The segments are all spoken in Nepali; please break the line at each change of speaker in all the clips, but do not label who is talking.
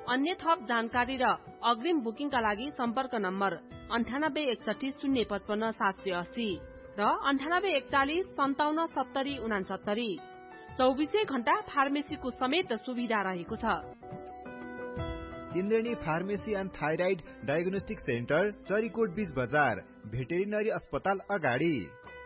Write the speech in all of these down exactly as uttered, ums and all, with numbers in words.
अन्य थप जानकारी र अग्रिम बुकिङका लागि सम्पर्क नम्बर अन्ठानब्बे एकसठी शून्य पचपन्न सात सय अस्सी र अन्ठानब्बे एकचालिस सन्ताउन्न सत्तरी उनासत्तरी। चौबिसै घण्टा फार्मेसीको समेत सुविधा रहेको छ।
इन्द्रेणी pharmacy and thyroid diagnostic centre, Charikot बीच बजार, भेटेरिनरी अस्पताल अगाडि।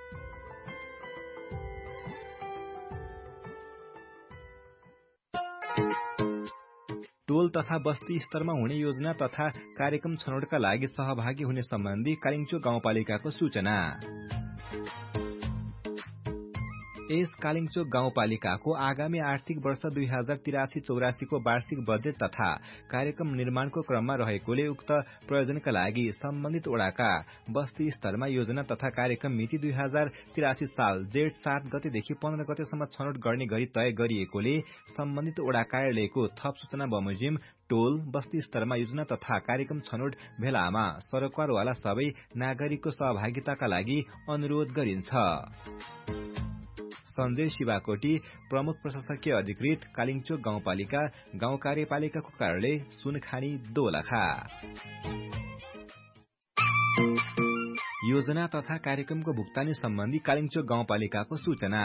टोल तथा बस्ती स्तरमा हुने योजना तथा कार्यक्रम छनौटका लागि सहभागी हुने सम्बन्धी कालिङ्चोक गाउँपालिकाको सूचना। यस कालिङ्चोक गाउँपालिकाको आगामी आर्थिक वर्ष दुई हजार तिरासी चौरासी को वार्षिक बजेट तथा कार्यक्रम निर्माणको क्रममा रहेकोले उक्त प्रयोजनका लागि सम्बन्धित वडाका बस्ती स्तरमा योजना तथा कार्यक्रम मिति दुई हजार तिरासी साल जेठ सात गतेदेखि पन्ध्र गतेसम्म छनौट गर्ने गरी तय गरिएकोले सम्बन्धित वडा कार्यालयको थप सूचना बमोजिम टोल बस्ती स्तरमा योजना तथा कार्यक्रम छनौट भेलामा सरकारवाला सबै नागरिकको सहभागिताका लागि अनुरोध गरिन्छ। सञ्जय शिवाकोटी, प्रमुख प्रशासकीय अधिकृत, कालिङ्चोक गाउँपालिका, गाउँ कार्यपालिकाको कार्यालय, सुनखानी, दोलखा। योजना तथा कार्यक्रमको भुक्तानी सम्बन्धी कालिङ्चोक गाउँपालिकाको सूचना।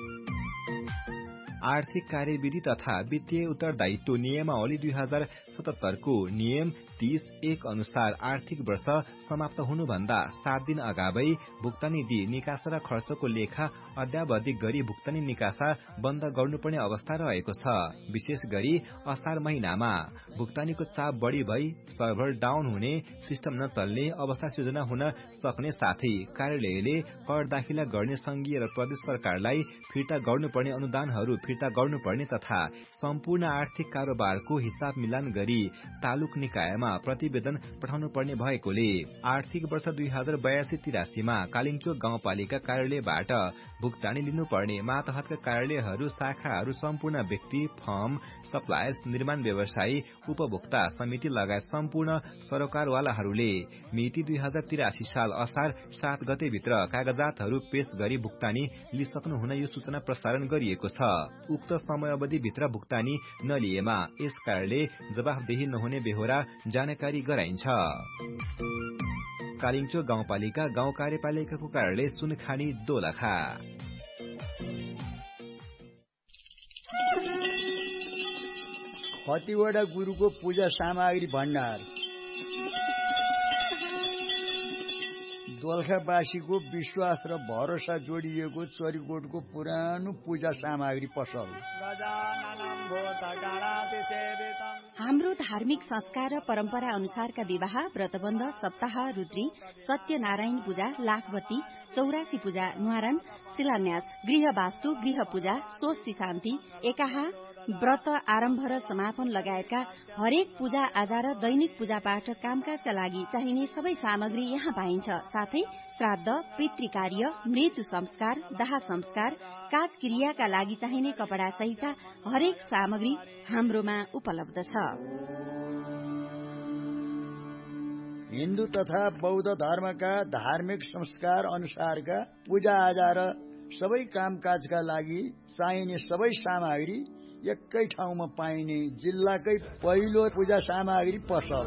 आर्थिक कार्यविधि तथा वित्तीय उत्तरदायित्व नियमावली दुई हजार सतहत्तर को नियम तीस एक अनुसार आर्थिक वर्ष समाप्त हुनुभन्दा सात दिन अगावै भुक्तानी दिई निकासा र खर्चको लेखा अद्यावधिक गरी भुक्तानी निकासा बन्द गर्नुपर्ने अवस्था रहेको छ। विशेष गरी असार महिनामा भुक्तानीको चाप बढ़ी भई सर्भर डाउन हुने, सिस्टम नचल्ने अवस्था सिर्जना हुन सक्ने साथै कार्यालयले कर दाखिला गर्ने संघीय र प्रदेश सरकारलाई फिर्ता गर्नुपर्ने अनुदानहरू फिर्ता गर्नुपर्ने तथा सम्पूर्ण आर्थिक कारोबारको हिसाब मिलान गरी तालुक निकायमा प्रतिवेदन पठाउनु पर्ने भएकोले आर्थिक वर्ष दुई हजार बयासी तिरासीमा कालिङ्चोक गाउँपालिका कार्यालयबाट भुक्तानी लिनुपर्ने मातहतका कार्यालयहरू, शाखाहरू, सम्पूर्ण व्यक्ति, फर्म, सप्लायर्स, निर्माण व्यवसायी, उपभोक्ता समिति लगायत सम्पूर्ण सरकारवालाहरूले मिति दुई हजार तिरासी साल असार सात गतेभित्र कागजातहरू पेश गरी भुक्तानी लिइसक्नु हुन यो सूचना प्रसारण गरिएको छ। उक्त समयावधिभित्र भुक्तानी नलिएमा यस कार्यालय जवाफदेही नहुने बेहोरा जानकारी गराइन्छ। कालिङ्चोक गाउँपालिका, गाउँ कार्यपालिकाको कार्यालय, सुनखानी, दोलखा।
खतिवडा गुरुको पूजा सामग्री भण्डार, दोलखावासीको विश्वास र भरोसा जोडिएको चरीकोटको पुरानो पूजा सामग्री पसल।
हाम्रो धार्मिक संस्कार र परम्परा अनुसारका विवाह, व्रतबन्ध, सप्ताह, रुद्री, सत्यनारायण पूजा, लाखबत्ती, चौरासी पूजा, न्वारान, शिलान्यास, गृह वास्तु, गृह पूजा, स्वस्ति शान्ति, एकाहा, व्रत आरम्भ र समापन लगायतका हरेक पूजा आजा र दैनिक पूजा पाठ कामकाजका लागि चाहिने सबै सामग्री यहाँ पाइन्छ। साथै श्राद्ध, पितृकार्य, मृत्यु संस्कार, दाह संस्कार, काज क्रियाका लागि चाहिने कपडा सहितका हरेक सामग्री हाम्रोमा उपलब्ध छ।
हिन्दू तथा बौद्ध धर्मका धार्मिक संस्कार अनुसारका पूजा आजा र सबै कामकाजका लागि चाहिने सबै सामग्री एकै ठाउँमा पाइने जिल्लाकै पहिलो पूजा सामग्री पसल।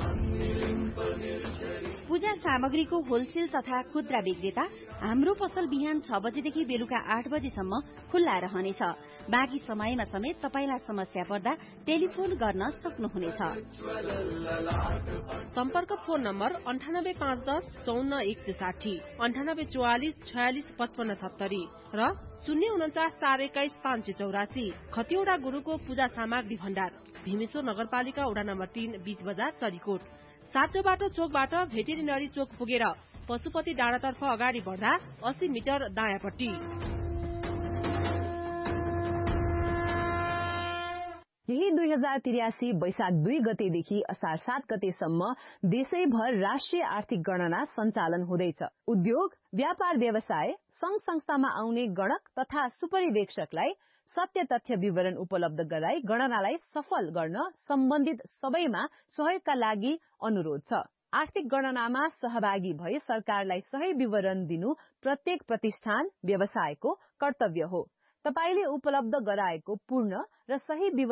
पूजा सामग्रीको होलसेल तथा खुद्रा विक्रेता हाम्रो पसल बिहान छ बजेदेखि बेलुका आठ बजेसम्म खुल्ला रहनेछ। बाँकी समयमा समेत तपाईलाई समस्या पर्दा टेलिफोन गर्न सक्नुहुनेछ।
सम्पर्क फोन नम्बर अन्ठानब्बे पाँच दस चौन्न एक त्रिसाठी, अन्ठानब्बे चौवालिस छयालिस पचपन्न सत्तरी र शून्य उन्चास चार एक्काइस पाँच सय चौरासी। खतिवडा गुरुको पूजा सामग्री भण्डार, भीमेश्वर नगरपालिका वडा नम्बर तीन, बीच बजार, चरीकोट। सातो बाटो चोकबाट भेटेरिनरी चोक पुगेर पशुपति डाँडातर्फ अगाडि बढ्दा अस्सी मिटर दायाँपट्टि।
यही दुई हजार त्रियासी वैशाख दुई गतेदेखि असार सात गतेसम्म देशैभर राष्ट्रिय आर्थिक गणना सञ्चालन हुँदैछ। उद्योग, व्यापार व्यवसाय, संघ संस्थामा आउने गणक तथा सुपरिवेक्षकलाई सत्य तथ्य विवरण उपलब्ध गराई गणनालाई सफल गर्न सम्बन्धित सबैमा सहयोगका लागि अनुरोध छ। आर्थिक गणनामा सहभागी भई सरकारलाई सही विवरण दिनु प्रत्येक प्रतिष्ठान व्यवसायको कर्तव्य हो। तपाईले उपलब्ध गराएको पूर्ण र सही विवरण